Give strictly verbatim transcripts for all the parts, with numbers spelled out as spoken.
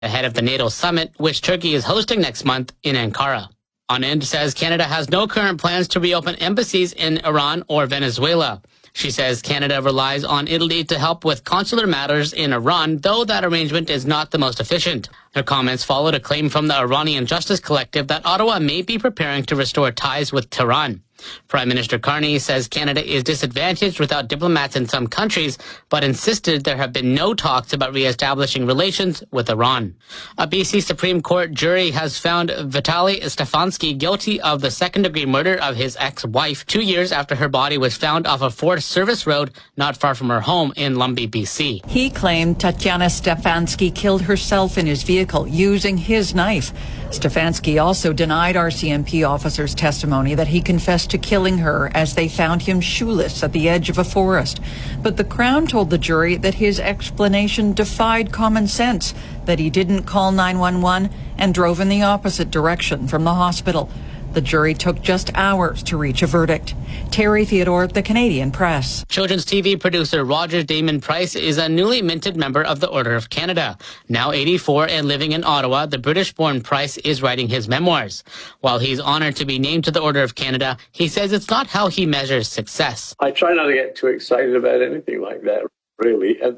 ahead of the NATO summit, which Turkey is hosting next month in Ankara. Anand says Canada has no current plans to reopen embassies in Iran or Venezuela. She says Canada relies on Italy to help with consular matters in Iran, though that arrangement is not the most efficient. Her comments followed a claim from the Iranian Justice Collective that Ottawa may be preparing to restore ties with Tehran. Prime Minister Carney says Canada is disadvantaged without diplomats in some countries, but insisted there have been no talks about re-establishing relations with Iran. A B C Supreme Court jury has found Vitaly Stefanski guilty of the second-degree murder of his ex-wife two years after her body was found off a Forest Service road not far from her home in Lumby, B C. He claimed Tatiana Stefanski killed herself in his vehicle using his knife. Stefanski also denied R C M P officers' testimony that he confessed to killing her as they found him shoeless at the edge of a forest. But the Crown told the jury that his explanation defied common sense, that he didn't call nine one one and drove in the opposite direction from the hospital. The jury took just hours to reach a verdict. Terry Theodore, The Canadian Press. Children's T V producer Roger Damon Price is a newly minted member of the Order of Canada. Now eighty-four and living in Ottawa, the British-born Price is writing his memoirs. While he's honored to be named to the Order of Canada, he says it's not how he measures success. I try not to get too excited about anything like that, really. It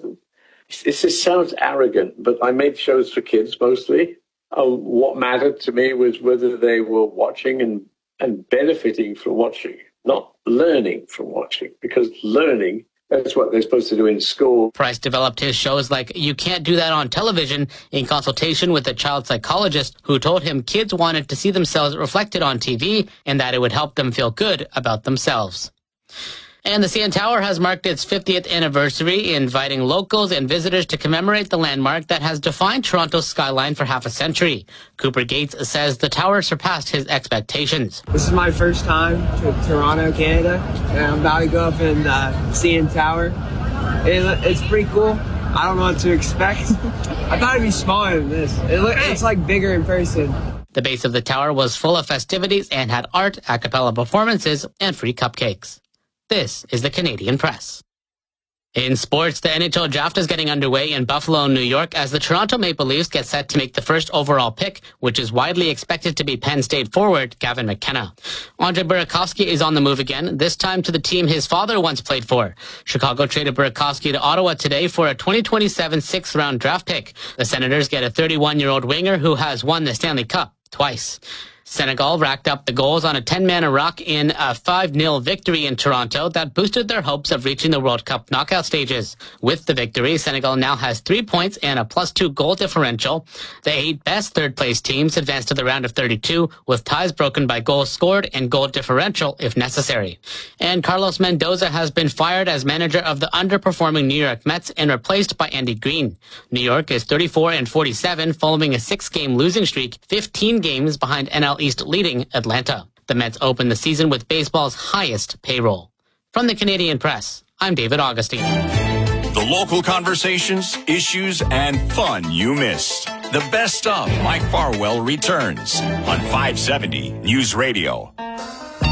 just sounds arrogant, but I made shows for kids mostly. Oh, what mattered to me was whether they were watching and, and benefiting from watching, not learning from watching, because learning, that's what they're supposed to do in school. Price developed his shows like You Can't Do That on Television in consultation with a child psychologist who told him kids wanted to see themselves reflected on T V and that it would help them feel good about themselves. And the C N Tower has marked its fiftieth anniversary, inviting locals and visitors to commemorate the landmark that has defined Toronto's skyline for half a century. Cooper Gates says the tower surpassed his expectations. This is my first time to Toronto, Canada, and I'm about to go up in the C N Tower. It, it's pretty cool. I don't know what to expect. I thought it'd be smaller than this. It look, it's like bigger in person. The base of the tower was full of festivities and had art, a cappella performances, and free cupcakes. This is the Canadian Press. In sports, the N H L draft is getting underway in Buffalo, New York, as the Toronto Maple Leafs get set to make the first overall pick, which is widely expected to be Penn State forward Gavin McKenna. Andre Burakovsky is on the move again, this time to the team his father once played for. Chicago traded Burakovsky to Ottawa today for a twenty twenty-seven sixth-round draft pick. The Senators get a thirty-one-year-old winger who has won the Stanley Cup twice. Senegal racked up the goals on a ten-man Iraq in a five nil victory in Toronto that boosted their hopes of reaching the World Cup knockout stages. With the victory, Senegal now has three points and a plus two goal differential. The eight best third-place teams advance to the round of thirty-two, with ties broken by goals scored and goal differential if necessary. And Carlos Mendoza has been fired as manager of the underperforming New York Mets and replaced by Andy Green. New York is thirty-four and forty-seven following a six-game losing streak, fifteen games behind N L East leading Atlanta. The Mets open the season with baseball's highest payroll. From the Canadian Press, I'm David Augustine. The local conversations, issues, and fun you missed. The best of Mike Farwell returns on five seventy News Radio.